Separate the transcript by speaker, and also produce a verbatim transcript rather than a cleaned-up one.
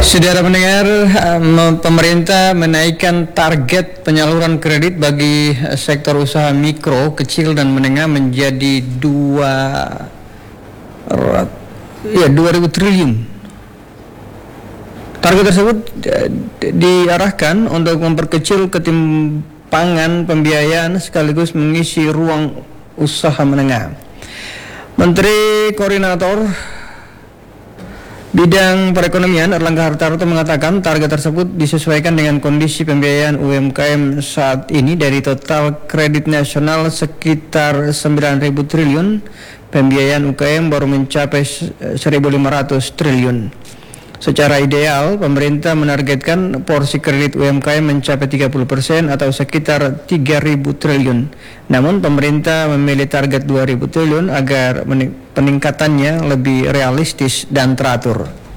Speaker 1: Saudara pendengar, pemerintah menaikkan target penyaluran kredit bagi sektor usaha mikro, kecil dan menengah menjadi dua ya dua ribu triliun. Target tersebut diarahkan untuk memperkecil ketimpangan pembiayaan sekaligus mengisi ruang usaha menengah. Menteri Koordinator Bidang Perekonomian Erlangga Hartarto mengatakan target tersebut disesuaikan dengan kondisi pembiayaan U M K M saat ini. Dari total kredit nasional sekitar sembilan ribu triliun, pembiayaan U K M baru mencapai seribu lima ratus triliun. Secara ideal, pemerintah menargetkan porsi kredit U M K M mencapai tiga puluh persen atau sekitar tiga ribu triliun. Namun pemerintah memilih target dua ribu triliun agar peningkatannya lebih realistis dan teratur.